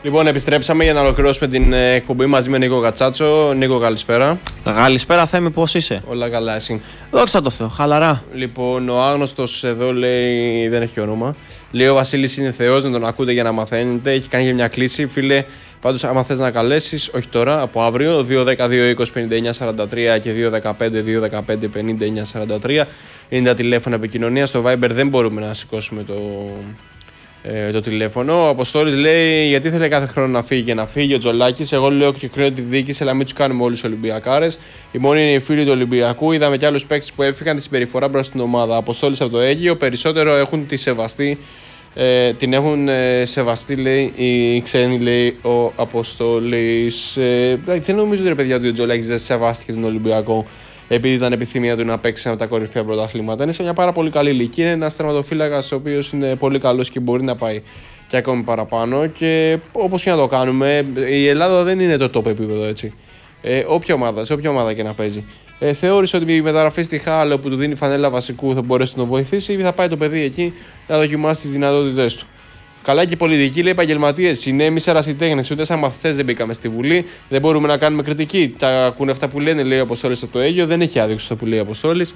Λοιπόν, επιστρέψαμε για να ολοκληρώσουμε την εκπομπή μαζί με Νίκο Κατσάτσο. Νίκο, καλησπέρα. Καλησπέρα, Θέμη, πώς είσαι? Όλα καλά, εσύ? Δόξα τω Θεώ, χαλαρά. Λοιπόν, ο άγνωστος εδώ λέει, δεν έχει όνομα. Λέει ο Βασίλης είναι Θεός, να τον ακούτε για να μαθαίνετε. Έχει κάνει και μια κλίση, φίλε. Πάντως, άμα θες να καλέσεις, όχι τώρα, από αύριο, 2-10-2-20-59-43 και 2-15-2-15-59-43 είναι τα τηλέφωνα επικοινωνία. Στο Viber δεν μπορούμε να σηκώσουμε το τηλέφωνο. Ο Αποστόλης λέει: γιατί θέλει κάθε χρόνο να φύγει και να φύγει ο Τζολάκης. Εγώ λέω και κρίνω τη διοίκηση, αλλά μην τους κάνουμε όλους τους Ολυμπιακάρες. Οι μόνοι είναι οι φίλοι του Ολυμπιακού. Είδαμε και άλλους παίκτες που έφυγαν τη συμπεριφορά προς την ομάδα. Αποστόλης από το Αίγυο. Περισσότερο έχουν την έχουν σεβαστεί, λέει, οι ξένοι, λέει ο Αποστόλης. Δεν νομίζω, ρε παιδιά, ότι ο Τζολάκης δεν σεβάστηκε τον Ολυμπιακό επειδή ήταν επιθυμία του να παίξει από τα κορυφαία πρωταθλήματα. Είναι σε μια πάρα πολύ καλή ηλικία. Είναι ένας τερματοφύλακας ο οποίος είναι πολύ καλός και μπορεί να πάει και ακόμη παραπάνω. Και όπως και να το κάνουμε, η Ελλάδα δεν είναι το top επίπεδο, έτσι. Σε όποια ομάδα και να παίζει. Θεώρησε ότι η μεταγραφή στη Χάλο που του δίνει φανέλα βασικού θα μπορέσει να τον βοηθήσει ή θα πάει το παιδί εκεί να δοκιμάσει τις δυνατότητες του. Καλά και η πολιτική, λέει, επαγγελματίες είναι, εμείς ερασιτέχνες, ούτε σαν μαθητές δεν μπήκαμε στη Βουλή, δεν μπορούμε να κάνουμε κριτική. Τα ακούνε αυτά που λένε, λέει ο Αποστόλης από το Αίγυο, δεν έχει άδικο αυτό που λέει ο Αποστόλης.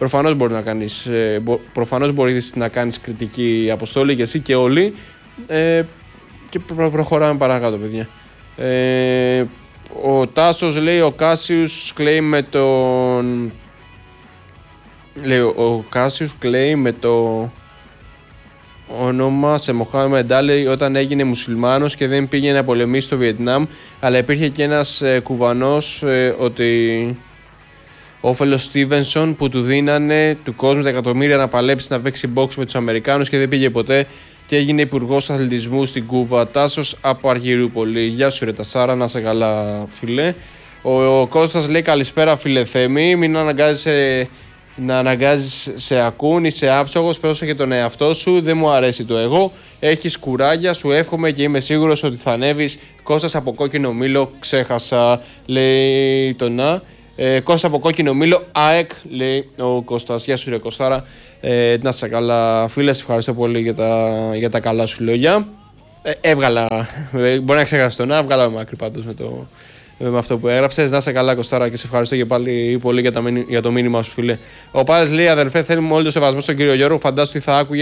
Προφανώς μπορείς να κάνεις κριτική, Αποστόλη, και εσύ και όλοι. Και προχωράμε παρακάτω, παιδιά. Ο Τάσος λέει: ο Κάσιους κλαίει με τον. Λέει, ο Κάσιους κλαίει με το όνομα σε Μοχάμεντ Άλι όταν έγινε μουσουλμάνος και δεν πήγε να πολεμήσει στο Βιετνάμ, αλλά υπήρχε και ένας κουβανός ότι ο Όφελος Στίβενσον που του δίνανε του κόσμου τα εκατομμύρια να παλέψει να παίξει box με τους Αμερικάνους και δεν πήγε ποτέ και έγινε υπουργός αθλητισμού στην Κούβα. Τάσος από Αργυρούπολη. Γεια σου, ρε Τασάρα, να σε καλά, φίλε. Ο Κώστας λέει: καλησπέρα, φίλε Θέμη. Μην αναγκάζεις σε ακούν ή σε άψογος, πρόσεχε και τον εαυτό σου. Δεν μου αρέσει το εγώ. Έχεις κουράγια, σου εύχομαι και είμαι σίγουρος ότι θα ανέβεις. Κώστας από Κόκκινο Μήλο, ξέχασα, λέει το να. Κώστα από Κόκκινο Μήλο, ΑΕΚ, λέει ο Κώστας. Γεια σου, ρε Κωστάρα. Να είσαι καλά, φίλε. Σε ευχαριστώ πολύ για τα καλά σου λόγια. Έβγαλα, μπορεί να ξεχάσει το να, έβγαλα μάκρυ πάντως με αυτό που έγραψες. Να είσαι καλά, Κωστάρα, και σε ευχαριστώ και πάλι πολύ για το μήνυμα σου, φίλε. Ο Πάρες λέει: αδερφέ, θέλουμε όλοι το σεβασμό στον κύριο Γιώργο. Φαντάσου τι θα άκουγε